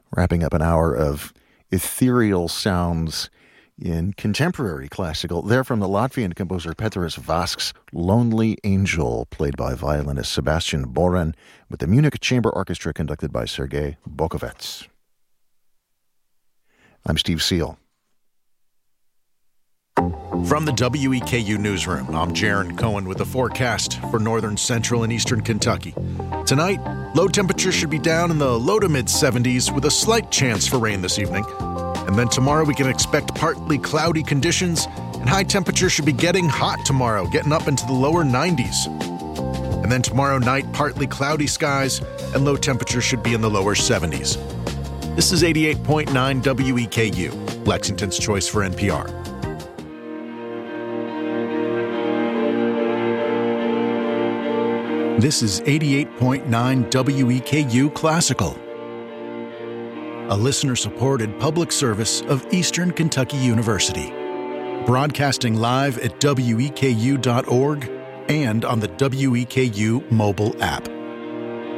wrapping up an hour of ethereal sounds in contemporary classical. They're from the Latvian composer Peteris Vask's Lonely Angel, played by violinist Sebastian Boren, with the Munich Chamber Orchestra conducted by Sergei Bokovets. I'm Steve Seal. From the WEKU Newsroom, I'm Jaron Cohen with the forecast for northern, central, and eastern Kentucky. Tonight, low temperatures should be down in the low to mid-70s with a slight chance for rain this evening. And then tomorrow we can expect partly cloudy conditions, and high temperatures should be getting hot tomorrow, getting up into the lower 90s. And then tomorrow night, partly cloudy skies, and low temperatures should be in the lower 70s. This is 88.9 WEKU, Lexington's choice for NPR. This is 88.9 WEKU Classical, a listener-supported public service of Eastern Kentucky University, broadcasting live at weku.org and on the WEKU mobile app.